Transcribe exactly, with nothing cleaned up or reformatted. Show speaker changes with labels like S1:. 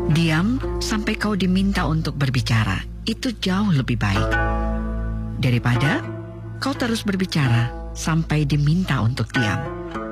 S1: Diam sampai kau diminta untuk berbicara, itu jauh lebih baik. Daripada kau terus berbicara sampai diminta untuk diam.